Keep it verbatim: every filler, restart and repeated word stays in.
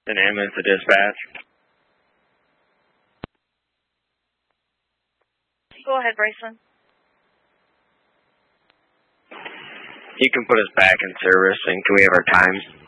An ambulance to dispatch. Go ahead, Bryson. You can put us back in service, and can we have our times?